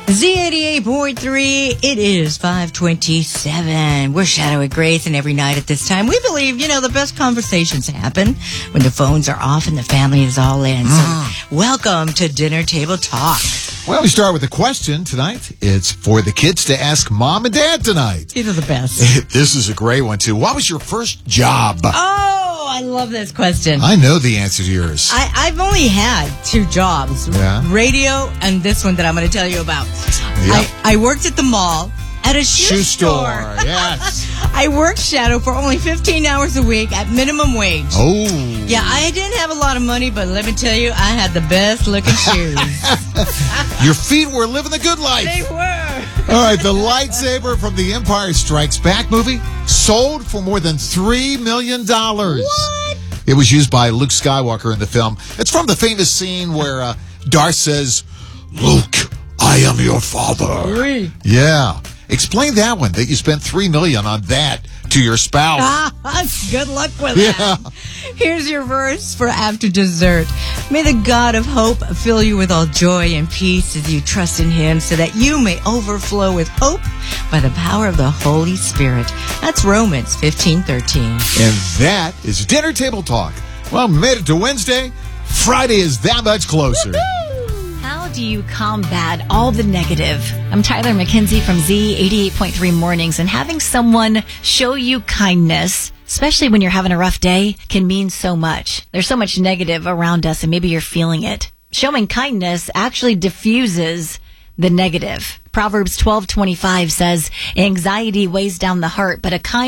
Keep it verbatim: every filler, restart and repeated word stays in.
Z eighty-eight point three, it is five twenty-seven. We're Shadow and Grace, and every night at this time, we believe, you know, the best conversations happen when the phones are off and the family is all in. So, mm. welcome to Dinner Table Talk. Well, we start with a question tonight. It's for the kids to ask mom and dad tonight. These are the best. This is a great one, too. What was your first job? Oh, I love this question. I know the answer to yours. I, I've only had two jobs. Yeah. Radio and this one that I'm going to tell you about. Yep. I, I worked at the mall at a shoe, shoe store. store. Yes. I worked Shadow for only fifteen hours a week at minimum wage. Oh. Yeah, I didn't have a lot of money, but let me tell you, I had the best looking shoes. Your feet were living the good life. They were. All right, the lightsaber from the Empire Strikes Back movie sold for more than three million dollars. What? It was used by Luke Skywalker in the film. It's from the famous scene where uh, Darth says, "Luke, I am your father." Oui. Yeah. Explain that one, that you spent three million dollars on that to your spouse. Ah, good luck with Yeah. that. Here's your verse for after dessert. May the God of hope fill you with all joy and peace as you trust in him, so that you may overflow with hope by the power of the Holy Spirit. That's Romans fifteen thirteen. And that is Dinner Table Talk. Well, made it to Wednesday. Friday is that much closer. How do you combat all the negative? I'm Tyler McKenzie from Z eighty-eight point three Mornings, and having someone show you kindness, especially when you're having a rough day, can mean so much. There's so much negative around us, and maybe you're feeling it. Showing kindness actually diffuses the negative. Proverbs twelve twenty-five says, "Anxiety weighs down the heart, but a kind